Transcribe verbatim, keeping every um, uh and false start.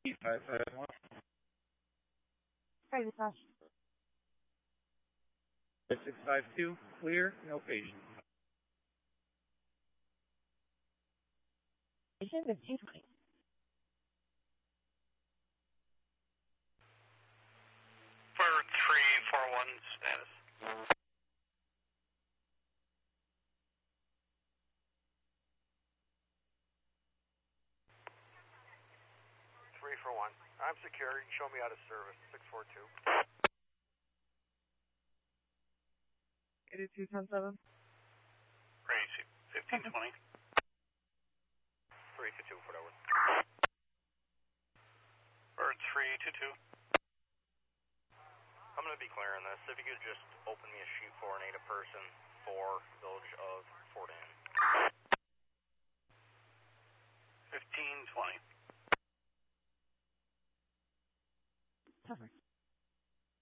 five five one. Hi, Natasha. six five two, clear, no patients. Patient fifteen twenty. Bird three four one status. three for one. I'm secure. You can show me out of service. six four two. eighty-two ten seven. Crazy. fifteen twenty. three for two, whatever. Bird three two two. I'm going to be clear on this. If you could just open me a sheet for and eight a person for Village of Fort Anne. fifteen twenty. Perfect.